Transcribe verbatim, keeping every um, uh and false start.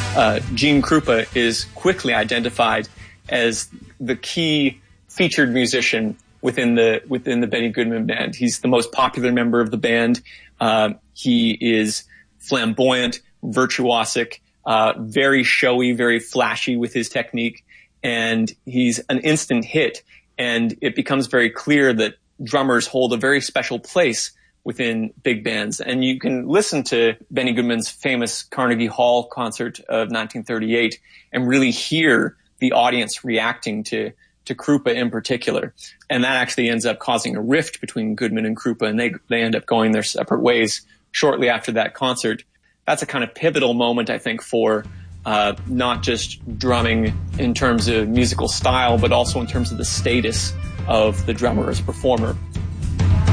uh, Gene Krupa is quickly identified as the key featured musician within the within the Benny Goodman Band. He's the most popular member of the band. Uh, he is flamboyant, virtuosic, uh, very showy, very flashy with his technique, and he's an instant hit. And it becomes very clear that drummers hold a very special place within big bands. And you can listen to Benny Goodman's famous Carnegie Hall concert of nineteen thirty-eight and really hear the audience reacting to to Krupa in particular. And that actually ends up causing a rift between Goodman and Krupa, and they they end up going their separate ways shortly after that concert. That's a kind of pivotal moment, I think, for uh not just drumming in terms of musical style, but also in terms of the status of the drummer as a performer.